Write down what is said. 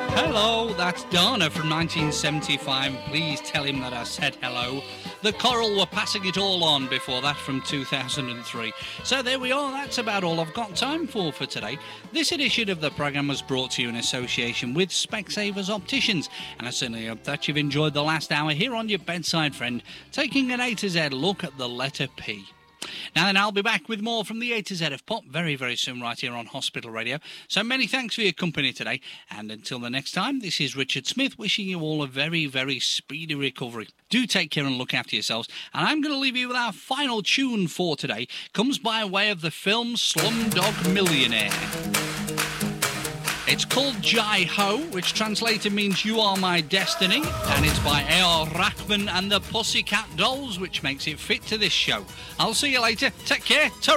Hello, that's Dana from 1975. Please tell him that I said hello. The Coral were passing it all on before that from 2003. So there we are, that's about all I've got time for today. This edition of the programme was brought to you in association with Specsavers Opticians, and I certainly hope that you've enjoyed the last hour here on your bedside friend, taking an A to Z look at the letter P. Now then, I'll be back with more from the A to Z of Pop very, very soon right here on Hospital Radio. So many thanks for your company today, and until the next time, this is Richard Smith wishing you all a very, very speedy recovery. Do take care and look after yourselves, and I'm going to leave you with our final tune for today. Comes by way of the film Slumdog Millionaire. It's called Jai Ho, which translated means You Are My Destiny, and it's by A.R. Rahman and the Pussycat Dolls, which makes it fit to this show. I'll see you later. Take care. Ta-ra.